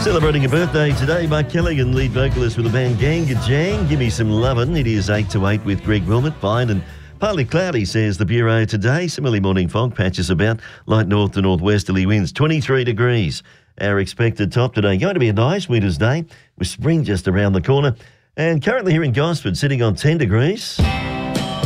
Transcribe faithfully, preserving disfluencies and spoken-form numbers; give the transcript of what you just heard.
Celebrating a birthday today, Mark Kelligan, lead vocalist with the band Ganga Jang. Give me some lovin'. It is eight to eight with Greg Wilmot. Fine and partly cloudy, says the Bureau today. Similarly, morning fog patches about. Light north to northwesterly winds, twenty-three degrees. Our expected top today. Going to be a nice winter's day with spring just around the corner. And currently here in Gosford, sitting on ten degrees.